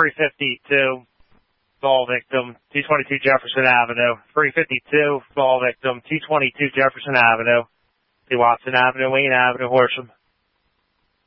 352, fall victim, 222 Jefferson Avenue. 352, fall victim, 222 Jefferson Avenue. 2 Watson Avenue, Wayne Avenue, Horsham.